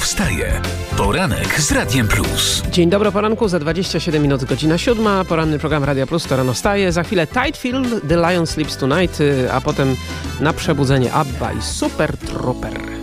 wstaje. Poranek z Radiem Plus. Dzień dobry, poranku, za 27 minut, godzina 7. Poranny program Radia Plus, to rano wstaje. Za chwilę Tidefield, The Lion Sleeps Tonight, a potem na przebudzenie ABBA i Super Trooper.